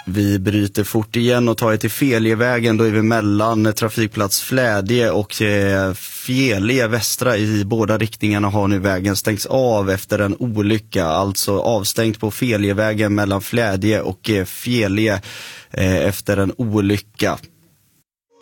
Vi bryter fort igen och tar er till Felievägen. Då är vi mellan trafikplats Flädje och Fjelie västra. I båda riktningarna har nu vägen stängts av efter en olycka. Alltså avstängt på Felievägen mellan Flädje och Fjelie efter en olycka.